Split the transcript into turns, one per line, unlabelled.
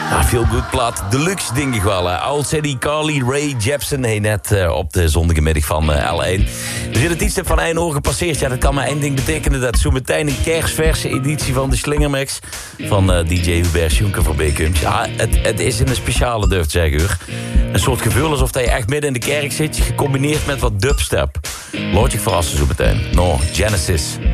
Feel Good plaat, deluxe ding ik wel. Owl City, Carly Rae Jepsen. Hey, net op de zondagse middag van L1. We zitten het iets van 1 uur gepasseerd. Ja, dat kan maar één ding betekenen. Dat zo meteen een kerstverse editie van de Slingermix van DJ Hubert Jonker van BKM's. Ja, het is een speciale durf zeg uur. Een soort gevoel alsof je echt midden in de kerk zit. Gecombineerd met wat dubstep. Laat je verrassen zo meteen. No, Genesis.